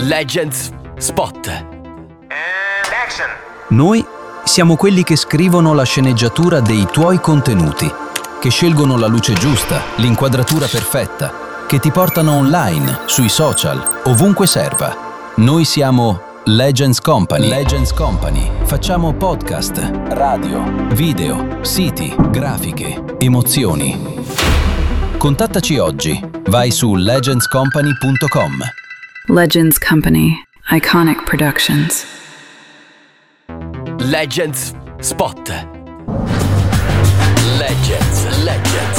Legends Spot. And action. Noi siamo quelli che scrivono la sceneggiatura dei tuoi contenuti, che scelgono la luce giusta, l'inquadratura perfetta, che ti portano online, sui social, ovunque serva. Noi siamo Legends Company. Legends Company. Facciamo podcast, radio, video, siti, grafiche, emozioni. Contattaci oggi. Vai su legendscompany.com. Legends Company. Iconic Productions. Legends Spot. Legends.